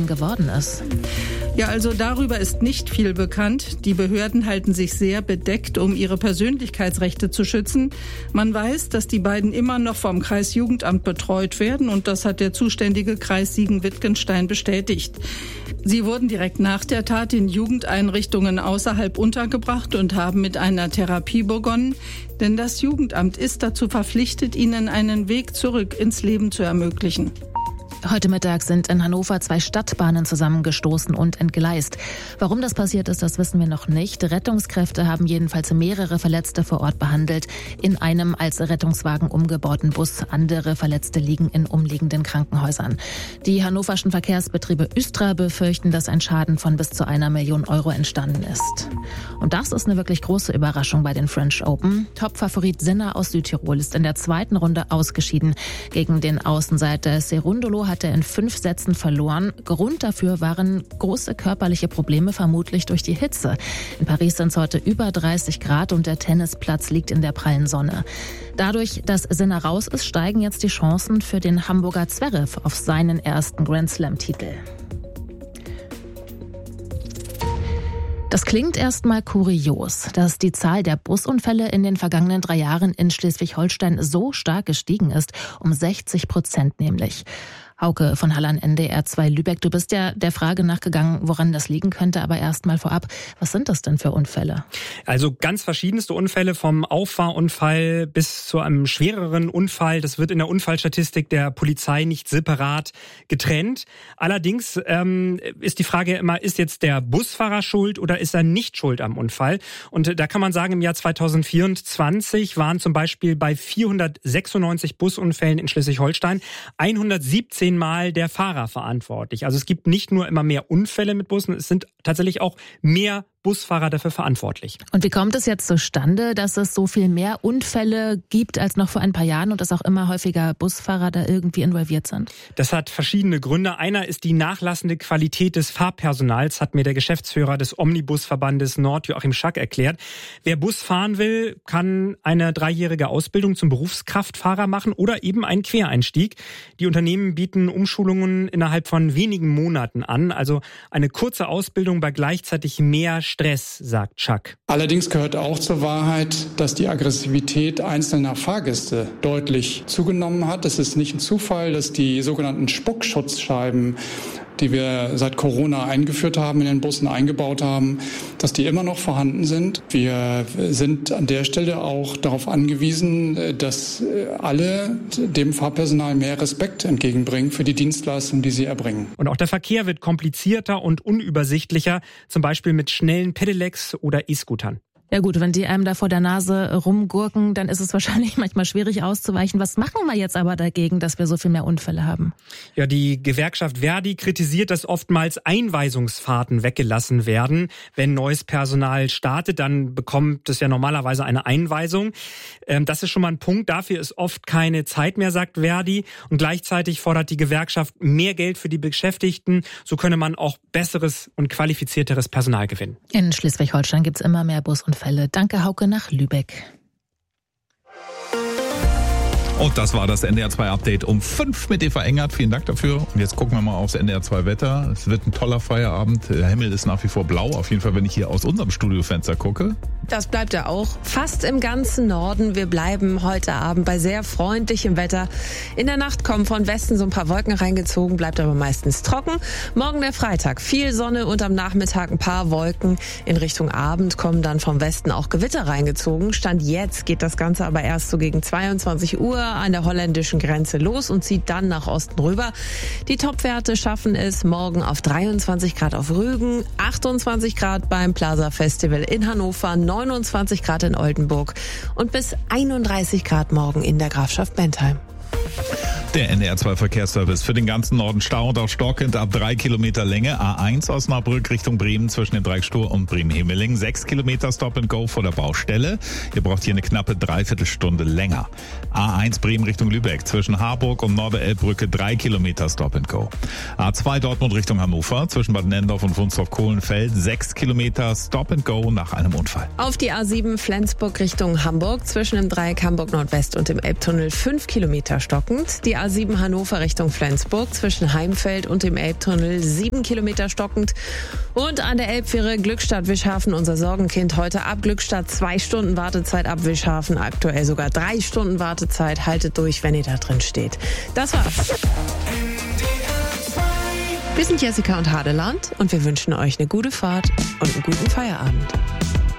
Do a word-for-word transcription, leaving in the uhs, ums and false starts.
beiden geworden ist? Ja, also darüber ist nicht viel bekannt. Die Behörden halten sich sehr bedeckt, um ihre Persönlichkeitsrechte zu schützen. Man weiß, dass die beiden immer noch vom Kreisjugendamt betreut werden und das hat der zuständige Kreis Siegen-Wittgenstein bestätigt. Sie wurden direkt nach der Tat in Jugendeinrichtungen außerhalb untergebracht und haben mit einer Therapie begonnen, denn das Jugendamt ist dazu verpflichtet, ihnen einen Weg zurück ins Leben zu ermöglichen. Heute Mittag sind in Hannover zwei Stadtbahnen zusammengestoßen und entgleist. Warum das passiert ist, das wissen wir noch nicht. Rettungskräfte haben jedenfalls mehrere Verletzte vor Ort behandelt, in einem als Rettungswagen umgebauten Bus. Andere Verletzte liegen in umliegenden Krankenhäusern. Die hannoverschen Verkehrsbetriebe Östra befürchten, dass ein Schaden von bis zu einer Million Euro entstanden ist. Und das ist eine wirklich große Überraschung bei den French Open. Topfavorit Sinner aus Südtirol ist in der zweiten Runde ausgeschieden. Gegen den Außenseiter Cerundolo hat er in fünf Sätzen verloren. Grund dafür waren große körperliche Probleme, vermutlich durch die Hitze. In Paris sind es heute über dreißig Grad und der Tennisplatz liegt in der prallen Sonne. Dadurch, dass Sinner raus ist, steigen jetzt die Chancen für den Hamburger Zverev auf seinen ersten Grand-Slam-Titel. Das klingt erstmal kurios, dass die Zahl der Busunfälle in den vergangenen drei Jahren in Schleswig-Holstein so stark gestiegen ist, um sechzig Prozent nämlich. Hauke von Hallan, N D R zwei Lübeck, du bist ja der Frage nachgegangen, woran das liegen könnte, aber erst mal vorab, was sind das denn für Unfälle? Also ganz verschiedenste Unfälle, vom Auffahrunfall bis zu einem schwereren Unfall. Das wird in der Unfallstatistik der Polizei nicht separat getrennt. Allerdings ähm, ist die Frage immer, ist jetzt der Busfahrer schuld oder ist er nicht schuld am Unfall? Und da kann man sagen, im Jahr zweitausendvierundzwanzig waren zum Beispiel bei vierhundertsechsundneunzig Busunfällen in Schleswig-Holstein hundertsiebzehn Mal der Fahrer verantwortlich. Also es gibt nicht nur immer mehr Unfälle mit Bussen, es sind tatsächlich auch mehr Busfahrer dafür verantwortlich. Und wie kommt es jetzt zustande, dass es so viel mehr Unfälle gibt als noch vor ein paar Jahren und dass auch immer häufiger Busfahrer da irgendwie involviert sind? Das hat verschiedene Gründe. Einer ist die nachlassende Qualität des Fahrpersonals, hat mir der Geschäftsführer des Omnibusverbandes Nord, Joachim Schack, erklärt. Wer Bus fahren will, kann eine dreijährige Ausbildung zum Berufskraftfahrer machen oder eben einen Quereinstieg. Die Unternehmen bieten Umschulungen innerhalb von wenigen Monaten an, also eine kurze Ausbildung bei gleichzeitig mehr Stress, sagt Schack. Allerdings gehört auch zur Wahrheit, dass die Aggressivität einzelner Fahrgäste deutlich zugenommen hat. Es ist nicht ein Zufall, dass die sogenannten Spuckschutzscheiben, die wir seit Corona eingeführt haben, in den Bussen eingebaut haben, dass die immer noch vorhanden sind. Wir sind an der Stelle auch darauf angewiesen, dass alle dem Fahrpersonal mehr Respekt entgegenbringen für die Dienstleistung, die sie erbringen. Und auch der Verkehr wird komplizierter und unübersichtlicher, zum Beispiel mit schnellen Pedelecs oder E-Scootern. Ja gut, wenn die einem da vor der Nase rumgurken, dann ist es wahrscheinlich manchmal schwierig auszuweichen. Was machen wir jetzt aber dagegen, dass wir so viel mehr Unfälle haben? Ja, die Gewerkschaft Verdi kritisiert, dass oftmals Einweisungsfahrten weggelassen werden. Wenn neues Personal startet, dann bekommt es ja normalerweise eine Einweisung. Das ist schon mal ein Punkt. Dafür ist oft keine Zeit mehr, sagt Verdi. Und gleichzeitig fordert die Gewerkschaft mehr Geld für die Beschäftigten. So könne man auch besseres und qualifizierteres Personal gewinnen. In Schleswig-Holstein gibt's immer mehr Busunfälle. Danke, Hauke, nach Lübeck. Und das war das N D R zwei Update um fünf mit Eva Engert. Vielen Dank dafür. Und jetzt gucken wir mal aufs N D R zwei Wetter. Es wird ein toller Feierabend. Der Himmel ist nach wie vor blau. Auf jeden Fall, wenn ich hier aus unserem Studiofenster gucke. Das bleibt ja auch fast im ganzen Norden. Wir bleiben heute Abend bei sehr freundlichem Wetter. In der Nacht kommen von Westen so ein paar Wolken reingezogen, bleibt aber meistens trocken. Morgen der Freitag, viel Sonne und am Nachmittag ein paar Wolken. In Richtung Abend kommen dann vom Westen auch Gewitter reingezogen. Stand jetzt geht das Ganze aber erst so gegen zweiundzwanzig Uhr an der holländischen Grenze los und zieht dann nach Osten rüber. Die Topwerte schaffen es morgen auf dreiundzwanzig Grad auf Rügen, achtundzwanzig Grad beim Plaza Festival in Hannover, neunundzwanzig Grad in Oldenburg und bis einunddreißig Grad morgen in der Grafschaft Bentheim. Der N D R zwei Verkehrsservice für den ganzen Norden Stau und auch stockend ab drei Kilometer Länge. A eins Osnabrück Richtung Bremen zwischen dem Dreieck Stur und Bremen-Hemeling. Sechs Kilometer Stop and Go vor der Baustelle. Ihr braucht hier eine knappe Dreiviertelstunde länger. A eins Bremen Richtung Lübeck zwischen Harburg und Norderelbbrücke drei Kilometer Stop and Go. A zwei Dortmund Richtung Hannover zwischen Bad Nendorf und Wunstorf-Kohlenfeld. Sechs Kilometer Stop and Go nach einem Unfall. Auf die A sieben Flensburg Richtung Hamburg zwischen dem Dreieck Hamburg Nordwest und dem Elbtunnel fünf Kilometer stockend. Die A sieben Hannover Richtung Flensburg zwischen Heimfeld und dem Elbtunnel sieben Kilometer stockend. Und an der Elbfähre Glückstadt-Wischhafen, unser Sorgenkind, heute ab Glückstadt zwei Stunden Wartezeit, ab Wischhafen aktuell sogar drei Stunden Wartezeit. Haltet durch, wenn ihr da drin steht. Das war's. Wir sind Jessica und Hadeland und wir wünschen euch eine gute Fahrt und einen guten Feierabend.